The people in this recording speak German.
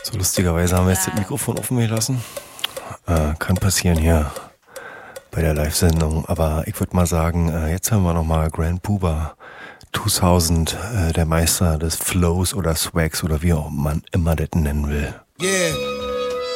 So lustigerweise haben wir jetzt das Mikrofon offen gelassen. Kann passieren hier bei der Live-Sendung. Aber ich würde mal sagen, jetzt haben wir nochmal Grand Puba 2000, der Meister des Flows oder Swags oder wie auch man immer das nennen will. Yeah.